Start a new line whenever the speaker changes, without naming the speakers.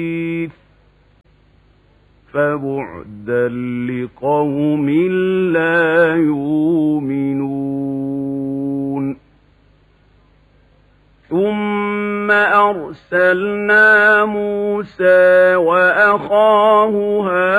فبعدا لقوم لا يؤمنون ثم أرسلنا موسى وأخاه